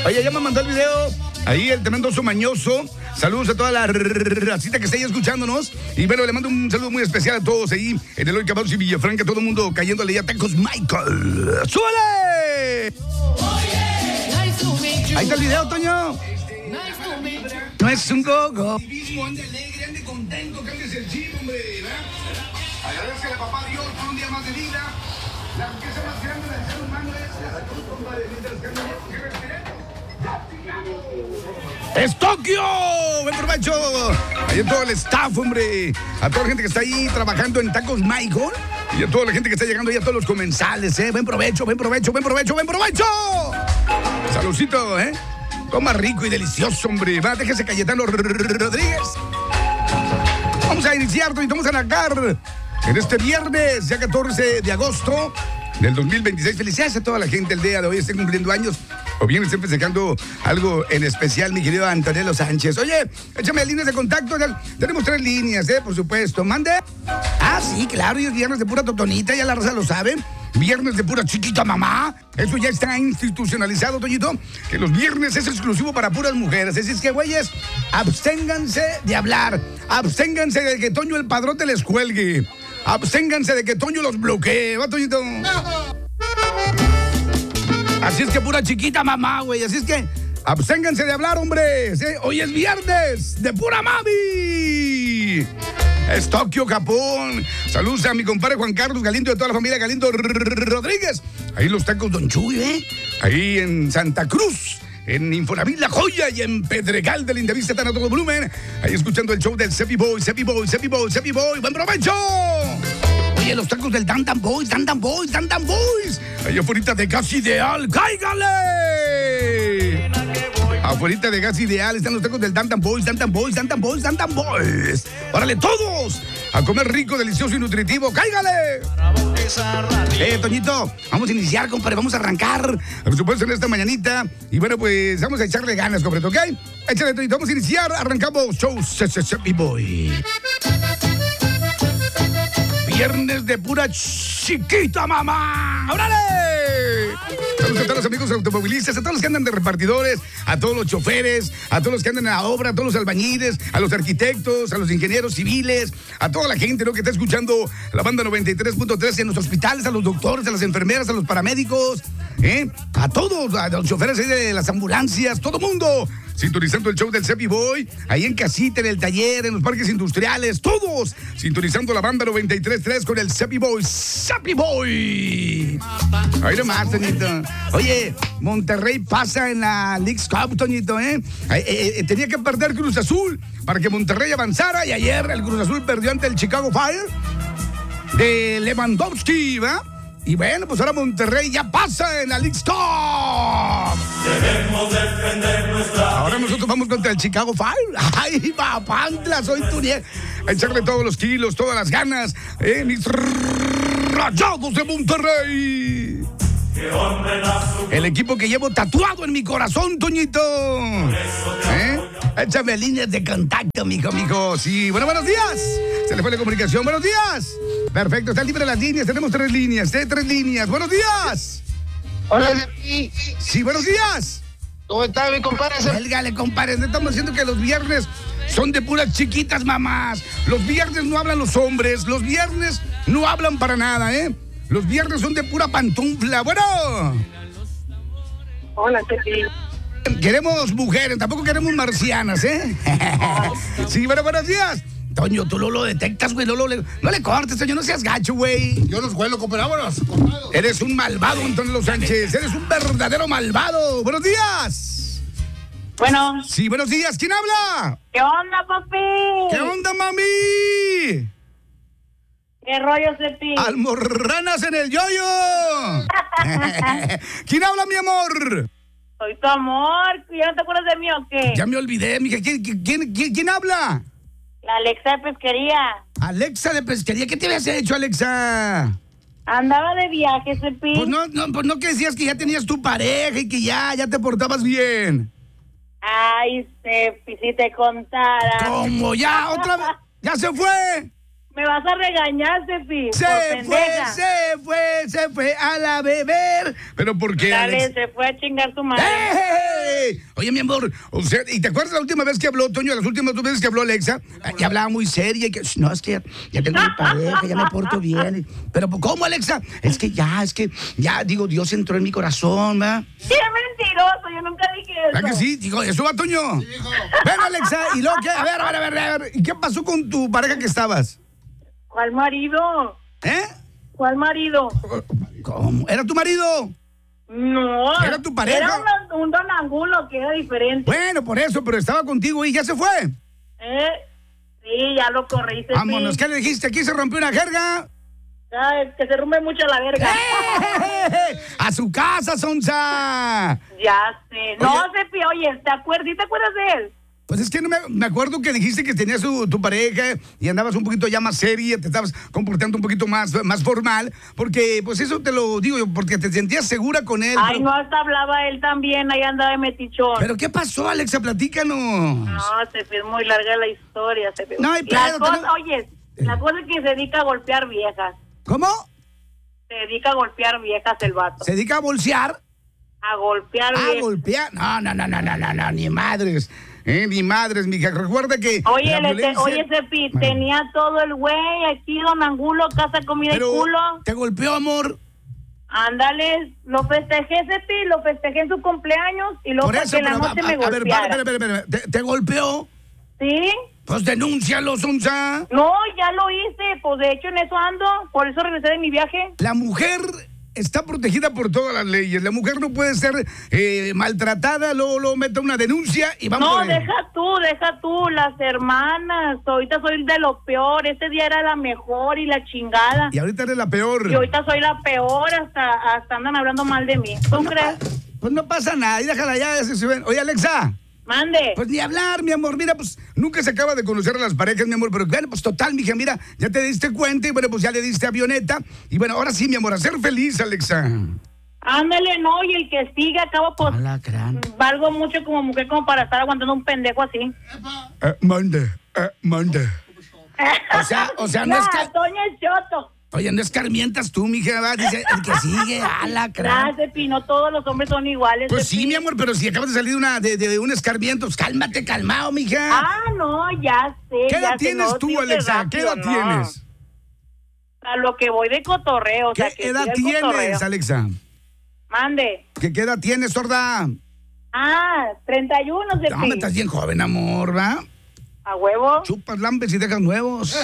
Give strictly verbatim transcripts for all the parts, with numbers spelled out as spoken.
Oye, ya me mandó el video. Ahí el tremendo oso mañoso. Saludos a toda la racita que está ahí escuchándonos. Y bueno, le mando un saludo muy especial a todos ahí en Eloy Cavazos y Villafranca. Todo el mundo cayéndole ya tacos Michael. ¡Súbele! Ahí está el video, Toño. No es un go-go. Ande alegre, ande contento, cámbiese el chip, hombre. Agradezca a papá Dios por un día más de vida. La riqueza más grande del ser humano es la salud, compadre. Mientras que no, ¡es Tokio! ¡Buen provecho! Ahí a todo el staff, hombre. A toda la gente que está ahí trabajando en Tacos Michael. Y a toda la gente que está llegando ahí, a todos los comensales, ¿eh? Buen provecho, buen provecho, buen provecho, buen provecho. Saludcito, ¿eh? Toma rico y delicioso, hombre. Va, déjese Cayetano Rodríguez. Vamos a iniciar, vamos a arrancar en este viernes, ya catorce de agosto del dos mil veintiséis. Felicidades a toda la gente el día de hoy, estén cumpliendo años o bien estén festejando algo en especial, mi querido Antonello Sánchez. Oye, échame líneas de contacto. Tenemos tres líneas, ¿eh? Por supuesto. Mande. Ah, sí, claro, y es viernes de pura totonita, ya la raza lo sabe. Viernes de pura chiquita mamá. Eso ya está institucionalizado, Toñito, que los viernes es exclusivo para puras mujeres. Así es que, güeyes, absténganse de hablar. Absténganse de que Toño el padrote les cuelgue. Absténganse de que Toño los bloquee. ¿Va, Toñito? Así es que pura chiquita mamá, güey. Así es que absténganse de hablar, hombres. ¿Eh? Hoy es viernes de pura mami. Es Tokio, Japón. Saludos a mi compadre Juan Carlos Galindo y a toda la familia Galindo Rodríguez. Ahí los tacos Don Chuy, ¿eh? Ahí en Santa Cruz, en Infonavit La Joya y en Pedregal de Lindavista están a todo volumen. Ahí escuchando el show del Sepi Boy, Sepi Boy, Sepi Boy, Sepi Boy. ¡Buen provecho! Oye, los tacos del Dan Dan Boys, Dan Dan Boys, Dan Dan Boys. Ahí afuera de Gas Ideal, ¡cáigale! Afuera de Gas Ideal están los tacos del Dan Dan Boys, Dan Dan Boys, Dan Dan Boys, Dan Dan Boys. ¡Órale, todos! A comer rico, delicioso y nutritivo, ¡cáigale! Eh, Toñito, vamos a iniciar, compadre, vamos a arrancar, por supuesto, en esta mañanita. Y bueno, pues vamos a echarle ganas, compadre, ¿ok? Échale, Toñito, vamos a iniciar, arrancamos show Sepi Boy. Viernes de pura chiquita mamá. ¡Órale! Saludos a todos los amigos automovilistas, a todos los que andan de repartidores, a todos los choferes, a todos los que andan en la obra, a todos los albañiles, a los arquitectos, a los ingenieros civiles, a toda la gente, ¿no?, que está escuchando la banda noventa y tres punto tres en los hospitales, a los doctores, a las enfermeras, a los paramédicos, ¿eh? A todos, a los choferes ahí de las ambulancias, todo mundo sintonizando el show del Sepi Boy, ahí en casita, en el taller, en los parques industriales, todos sintonizando la banda noventa y tres punto tres con el Sepi Boy, Sepi Boy. Ahí nomás, Toñito. Oye, Monterrey pasa en la Leagues Cup, Toñito, ¿eh? Eh, eh, Tenía que perder Cruz Azul para que Monterrey avanzara y ayer el Cruz Azul perdió ante el Chicago Fire de Lewandowski, ¿va? Y bueno, pues ahora Monterrey ya pasa en la Leagues Cup. Debemos defender nuestra... Ahora nosotros vamos contra el Chicago Fire. ¡Ay, papantla! Soy tu nieto. A echarle todos los kilos, todas las ganas. ¡Eh, mis Rayados de Monterrey! El equipo que llevo tatuado en mi corazón, Toñito. ¿Eh? Échame líneas de contacto, mijo, mijo. Sí, bueno, buenos días. Se le fue la comunicación. Buenos días. Perfecto, están libres las líneas. Tenemos tres líneas, ¿eh? Tres líneas. Buenos días. Hola, sí. Sí, buenos días. ¿Cómo está, mi compadre? Élgale, compadre. Estamos diciendo que los viernes son de puras chiquitas mamás. Los viernes no hablan los hombres. Los viernes no hablan para nada, ¿eh? Los viernes son de pura pantufla. Bueno. Hola, Chepi. Queremos mujeres, tampoco queremos marcianas, ¿eh? Sí, bueno, buenos días. Toño, tú no lo detectas, güey. No, no, no le cortes, Toño, no seas gacho, güey. Yo los huelo, comparámonos. Eres un malvado, Antonio Sánchez. Eres un verdadero malvado. Buenos días. Bueno. Sí, buenos días. ¿Quién habla? ¿Qué onda, papi? ¿Qué onda, mami? ¿Qué rollo, Cepi? Almorranas en el yoyo. ¿Quién habla, mi amor? Soy tu amor. ¿Ya no te acuerdas de mí o qué? Ya me olvidé, mija. ¿Quién, quién, quién, quién habla? La Alexa de pesquería. Alexa de pesquería. ¿Qué te habías hecho, Alexa? Andaba de viaje, Cepi. Pues no, no, pues no que decías que ya tenías tu pareja y que ya, ya te portabas bien. Ay, Cepi, si te contara. ¿Cómo? ¿Ya? ¿Otra vez? ¿Ya se fue? Me vas a regañar, Cepi. Se por fue, pendeja. se fue, se fue a la beber. ¿Pero por qué, Dale, Alex? se fue a chingar tu madre. ¡Ey! Oye, mi amor, o sea, ¿y te acuerdas la última vez que habló, Toño? Las últimas dos veces que habló Alexa, y hablaba muy seria y que, no, es que ya, ya tengo mi pareja, ya me porto bien. Pero, ¿cómo, Alexa? Es que ya, es que ya, digo, Dios entró en mi corazón, ¿va? Sí, es mentiroso, yo nunca dije eso. ¿Verdad que sí? Digo, eso va, Toño. Ven, Alexa, y luego, ¿qué? A ver, a ver, a ver, a ver, ¿y qué pasó con tu pareja que estabas? ¿Cuál marido? ¿Eh? ¿Cuál marido? ¿Cómo? ¿Era tu marido? No. ¿Era tu pareja? Era un, un don Angulo que era diferente. Bueno, por eso, pero estaba contigo y ya se fue. ¿Eh? Sí, ya lo corriste. Vámonos, sí. ¿qué le dijiste? Aquí se rompió una jerga. Ay, que se rumbe mucho la verga. ¡Eh! ¡A su casa, Sonsa! Ya sé. No, Oye. Cepi, oye, ¿te acuerdas? ¿Sí te acuerdas de él? Pues es que no me, me acuerdo que dijiste que tenías tu, tu pareja y andabas un poquito ya más seria, te estabas comportando un poquito más, más formal, porque pues eso te lo digo yo, porque te sentías segura con él. Ay, pero, no, hasta hablaba él también, ahí andaba de metichón. ¿Pero qué pasó, Alexa? Platícanos. No, Cepi, es muy larga la historia, Cepi. No hay La pedo, cosa, tenemos- oye, la cosa es que se dedica a golpear viejas. ¿Cómo? Se dedica a golpear viejas el vato. ¿Se dedica a bolsear? A golpear ¿A viejas. golpear? No, no, no, no, no, no, no, ni madres. Eh, ni madres, mija. Recuerda que Oye, la le te- violencia- oye, Cepi, Bueno. tenía todo el güey aquí, don Angulo, casa, comida Pero, y culo. ¿te golpeó, amor? Ándale, lo festejé, Cepi, lo festejé en su cumpleaños y luego Por para eso, que en la pero, noche a, me a- a ver, golpeara. espera, espera, espera, ¿Te, te golpeó? ¿Sí? Pues denúncialo, Sonsa. No, ya lo hice, pues de hecho en eso ando, por eso regresé de mi viaje. La mujer está protegida por todas las leyes. La mujer no puede ser eh, maltratada, luego, luego mete una denuncia y vamos No, a ver. deja tú, deja tú, las hermanas, ahorita soy de lo peor, ese día era la mejor y la chingada. Y ahorita eres la peor. Y ahorita soy la peor, hasta, hasta andan hablando mal de mí. ¿Tú crees? Pues no pasa nada, y déjala ya. Se suben. Oye, Alexa. Mande. Pues ni hablar, mi amor. Mira, pues nunca se acaba de conocer a las parejas, mi amor. Pero bueno, pues total, mija, mira, ya te diste cuenta y bueno, pues ya le diste avioneta. Y bueno, ahora sí, mi amor, a ser feliz, Alexa. Ándale, no, y el que sigue acabo, pues, Alacrán. valgo mucho como mujer como para estar aguantando un pendejo así. Eh, mande, eh, mande. O sea, o sea, no es que... Toño es choto. Oye, no escarmientas tú, mija, va, dice el que sigue, alacrán. Gracias, Pino, todos los hombres son iguales. Pues Cepi. sí, mi amor, pero si acabas de salir de, una, de, de un escarmiento, pues cálmate, calmado, mija. Ah, no, ya sé. ¿Qué edad ya sé, tienes no, tú, sí, Alexa? ¿Qué edad rápido, no. tienes? A lo que voy de cotorreo. O ¿Qué sea, que edad sí, el tienes, cotorreo. Alexa? Mande. ¿Qué, ¿Qué edad tienes, sorda? Ah, treinta y uno, Cepi. No, me estás bien joven, amor, ¿va? A huevo. Chupas lambes y dejas nuevos.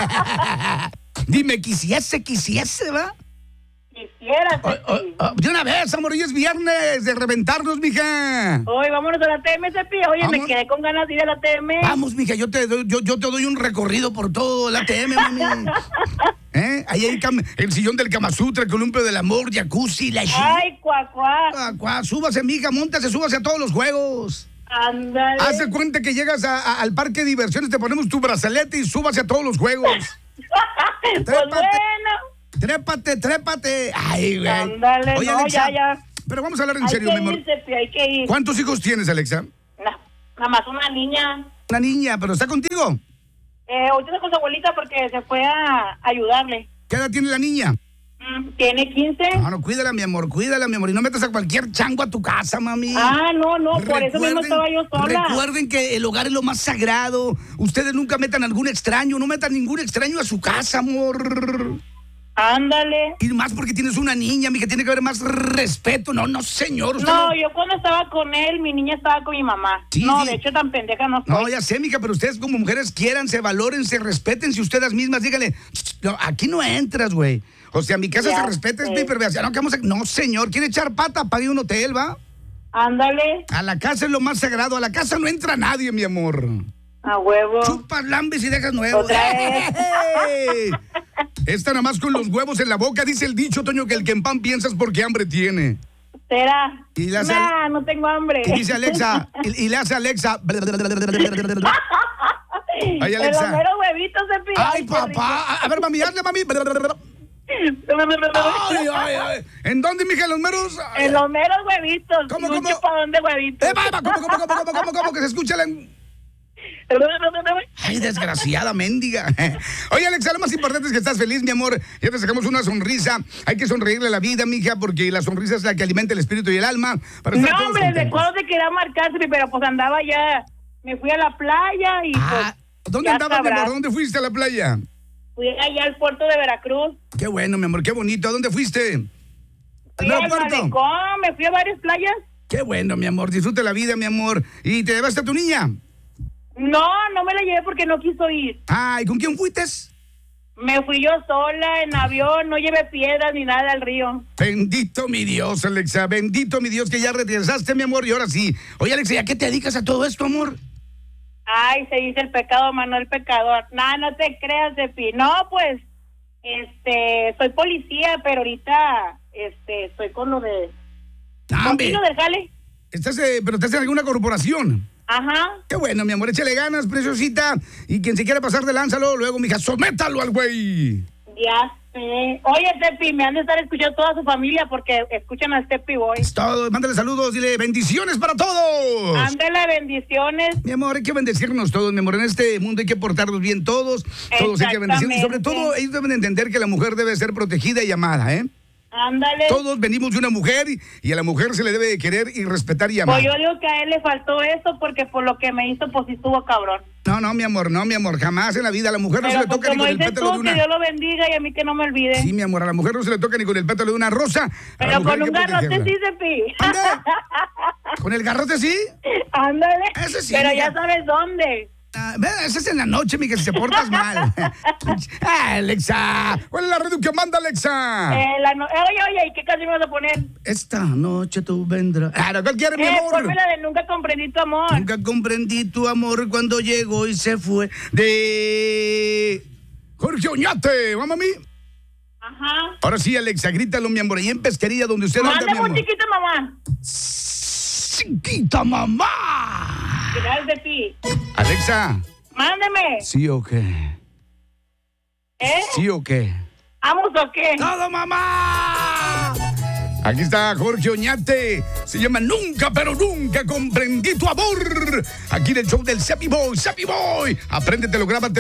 Dime, quisiese, quisiese, ¿va? Quisiera, O- o- Cepi. o- de una vez, amor, hoy es viernes de reventarnos, mija. Hoy vámonos a la T M, Cepi. Oye, me Vamos. quedé con ganas de ir a la T M. Vamos, mija, yo te doy, yo, yo te doy un recorrido por todo el A T M, mami. ¿Eh? Ahí hay cam- el sillón del Kama Sutra, el columpio del amor, jacuzzi, la chi- Ay, cuacuá. Ah, cuá, súbase, mija, móntase, súbase a todos los juegos. Ándale. Haz de cuenta que llegas a- a- al parque de diversiones, te ponemos tu brazalete y súbase a todos los juegos. Pues Trépate. bueno. Trépate, trépate. Ay, güey. Ándale, Oye, no, Alexa, ya, ya. pero vamos a hablar en Hay serio, que mi amor. ir, Cepi, hay que ir. ¿Cuántos hijos tienes, Alexa? No, nada más una niña. Una niña, pero está contigo. Eh, ahorita está con su abuelita porque se fue a ayudarle. ¿Qué edad tiene la niña? Mm, Tiene quince. No, no, cuídala, mi amor, cuídala, mi amor. Y no metas a cualquier chango a tu casa, mami. Ah, no, no, por eso mismo Recuerden- estaba yo sola. Recuerden que el hogar es lo más sagrado. Ustedes nunca metan algún extraño, no metan ningún extraño a su casa, amor. Ándale. Y más porque tienes una niña, mi que tiene que haber más respeto. No, no, señor. Usted No, yo cuando estaba con él, mi niña estaba con mi mamá. Sí, no, sí. de hecho, tan pendeja no soy. No, ya sé, mija, pero ustedes como mujeres quiéranse, valórense, respétense ustedes mismas. Díganle, no, aquí no entras, güey. O sea, mi casa Ya se respeta, es sé. mi perversidad. No, que vamos a- no, señor, quiere echar pata, pague un hotel, ¿va? Ándale, A la casa es lo más sagrado. A la casa no entra nadie, mi amor. a huevo. Chupas, lambes y dejas nuevos. Otra vez. ¡Ey! Esta nada más con los huevos en la boca, dice el dicho, Toño, que el que en pan piensas porque hambre tiene. ¿Será? Y le hace- Nah, no tengo hambre. Y dice Alexa, y, y le hace Alexa. Ay, En Alexa. los meros huevitos se pide. Ay, papá. A ver, mami, hazle, mami. Ay, ay, ay. ¿En dónde, mija, los meros? Ay, En los meros huevitos. ¿Cómo, Un cómo? chupadón de huevitos. Eh, va, va, ¿cómo, cómo, cómo, cómo, cómo, cómo, que se escucha la... Ay, desgraciada mendiga. Oye, Alexa, lo más importante es que estás feliz, mi amor. Ya te sacamos una sonrisa. Hay que sonreírle a la vida, mija, porque la sonrisa es la que alimenta el espíritu y el alma. Para estar No, todos hombre, de contentos. cuándo te quería marcarse, pero pues andaba ya. Me fui a la playa y Ah, pues. ¿dónde ya andabas, mi sabrás. amor? ¿Dónde fuiste a la playa? Fui allá al puerto de Veracruz. Qué bueno, mi amor, qué bonito. ¿A dónde fuiste? Fui ¿Al al puerto? malecón, me fui a varias playas. Qué bueno, mi amor. Disfruta la vida, mi amor. ¿Y te llevaste a tu niña? No, no me la llevé porque no quiso ir. Ah, ¿y con quién fuiste? Me fui yo sola en avión, no llevé piedras ni nada al río. Bendito mi Dios, Alexa. Bendito mi Dios que ya regresaste, mi amor. Y ahora sí. Oye, Alexa, ¿a qué te dedicas a todo esto, amor? Ay, se dice el pecado, Manuel Pecador. No, no te creas, Depi. No, pues, este, soy policía, pero ahorita, este, estoy con lo de... Ah, hombre. ¿Contigo del jale? ¿Estás, eh, pero estás en alguna corporación? Ajá. Qué bueno, mi amor. Échale ganas, preciosita. Y quien se quiera pasar de lánzalo, luego, mija, sométalo al güey. Ya sé. Oye, Tepi, me han de estar escuchando toda su familia porque escuchan a Tepi Boy. Es todo. Mándale saludos. Dile bendiciones para todos. Ándale, bendiciones. Mi amor, hay que bendecirnos todos, mi amor. En este mundo hay que portarnos bien todos. Todos hay que bendecirnos. Y sobre todo, ellos deben entender que la mujer debe ser protegida y amada, ¿eh? Ándale. Todos venimos de una mujer y, y a la mujer se le debe querer y respetar y amar. Pues yo digo que a él le faltó eso porque por lo que me hizo, pues sí estuvo cabrón. No, no, mi amor, no, mi amor. Jamás en la vida a la mujer no Pero se le pues toca ni como con el dices pétalo de tú, una... que Dios lo bendiga y a mí que no me olvide. Sí, mi amor, a la mujer no se le toca ni con el pétalo de una rosa. A la Pero mujer con hay un que garrote protegerla. sí, Tepi. ¿Ande? ¿Con el garrote sí? Ándale. Ese sí, Pero mija. ya sabes dónde. Ah, ve, ese es en la noche, mija, si te portas mal. Ah, Alexa. ¿Cuál es la red que manda, Alexa? Eh, la no- eh, oye, oye, ¿y qué canción me vas a poner? Esta noche tú vendrás. Ah, ¿cuál quiere, mi Eh, amor? ponme la de Nunca comprendí tu amor. Nunca comprendí tu amor cuando llegó y se fue. De Jorge Oñate, ¿vamos a mí? Ajá. Ahora sí, Alexa, grítalo, mi amor, ahí en Pesquería, donde usted anda, mi Mándame un amor. chiquito, mamá. Chiquita mamá. Gracias de ti. Alexa, Mándeme. ¿sí o qué? ¿Eh? ¿Sí o qué? ¿Vamos o qué? ¡Todo, mamá! Aquí está Jorge Oñate. Se llama Nunca, pero nunca comprendí tu amor. Aquí en el show del Sappy Boy. Sappy Boy. Apréndetelo, grábatelo.